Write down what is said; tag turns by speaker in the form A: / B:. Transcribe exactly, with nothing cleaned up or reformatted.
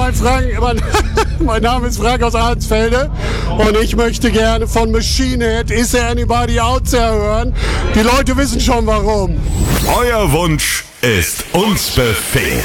A: mein, Frank, mein, mein Name ist Frank aus Ahrensfelde und ich möchte gerne von Machine Head Is There Anybody Out There hören. Die Leute wissen schon warum.
B: Euer Wunsch ist uns Befehl.